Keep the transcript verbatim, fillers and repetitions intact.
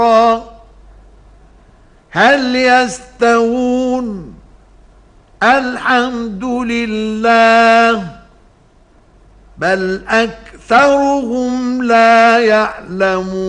هل يستوون؟ الحمد لله، بل أكثرهم لا يعلمون.